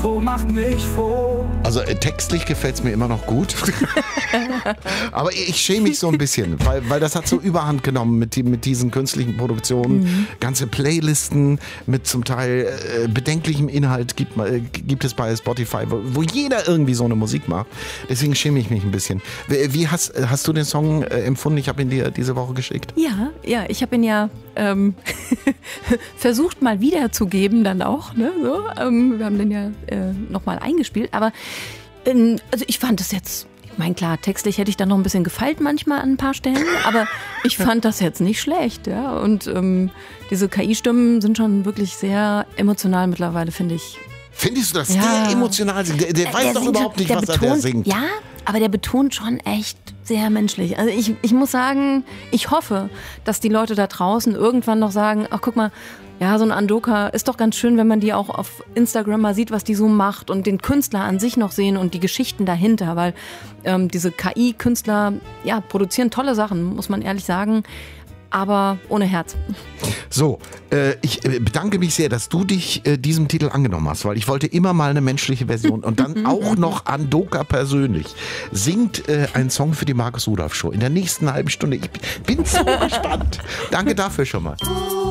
froh, macht mich froh. Also textlich gefällt es mir immer noch gut. Aber ich schäme mich so ein bisschen, weil das hat so Überhand genommen mit diesen künstlichen Produktionen. Ganze Playlisten mit zum Teil bedenklichem Inhalt gibt es bei Spotify, wo jeder irgendwie so eine Musik macht. Deswegen schäme ich mich ein bisschen. Wie hast du den Song empfunden? Ich habe ihn dir diese Woche geschickt. Ja, ich habe ihn ja versucht mal wiederzugeben dann auch. Ne? So, wir haben den ja nochmal eingespielt, aber also ich fand das jetzt, ich meine klar, textlich hätte ich da noch ein bisschen gefeilt manchmal an ein paar Stellen, aber ich fand das jetzt nicht schlecht. Ja? Und diese KI-Stimmen sind schon wirklich sehr emotional mittlerweile, finde ich. Findest du, dass der emotional singt? Der weiß doch überhaupt nicht, was der singt. Ja, aber der betont schon echt sehr menschlich. Also ich muss sagen, ich hoffe, dass die Leute da draußen irgendwann noch sagen, ach guck mal, ja, so eine Andoka ist doch ganz schön, wenn man die auch auf Instagram mal sieht, was die so macht und den Künstler an sich noch sehen und die Geschichten dahinter, weil diese KI-Künstler, ja, produzieren tolle Sachen, muss man ehrlich sagen, aber ohne Herz. So, ich bedanke mich sehr, dass du dich diesem Titel angenommen hast, weil ich wollte immer mal eine menschliche Version und dann auch noch Andoka persönlich singt einen Song für die Markus Rudolph Show in der nächsten halben Stunde. Ich bin so gespannt. Danke dafür schon mal.